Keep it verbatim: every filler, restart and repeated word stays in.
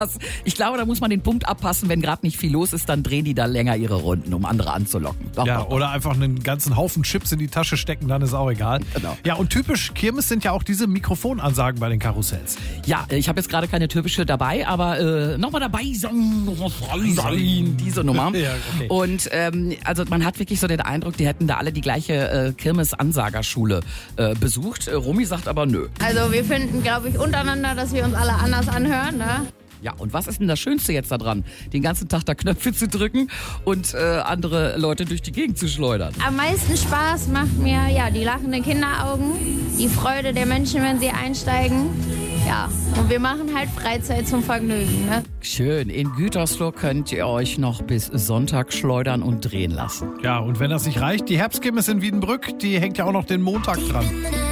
Ich glaube, da muss man den Punkt abpassen, wenn gerade nicht viel los ist, dann drehen die da länger ihre Runden, um andere anzulocken. Doch, ja, doch, doch. Oder einfach einen ganzen Haufen Chips in die Tasche stecken, dann ist auch egal. Genau. Ja, und typisch Kirmes sind ja auch diese Mikrofonansagen bei den Karussells. Ja, ich habe jetzt gerade keine typische dabei, aber äh, nochmal dabei sein, nochmal frei sein, diese Nummer. Ja, okay. Und ähm, also man hat wirklich so den Eindruck, die hätten da alle die gleiche äh, Kirmes-Ansagerschule äh, besucht. Äh, Romy sagt aber nö. Also wir finden, glaube ich, untereinander, dass wir uns alle anders anhören, ne? Ja, und was ist denn das Schönste jetzt daran? Den ganzen Tag da Knöpfe zu drücken und äh, andere Leute durch die Gegend zu schleudern. Am meisten Spaß macht mir ja die lachenden Kinderaugen, die Freude der Menschen, wenn sie einsteigen. Ja, und wir machen halt Freizeit zum Vergnügen, ne? Schön, in Gütersloh könnt ihr euch noch bis Sonntag schleudern und drehen lassen. Ja, und wenn das nicht reicht, die Herbstkirmes in Wiedenbrück, die hängt ja auch noch den Montag dran.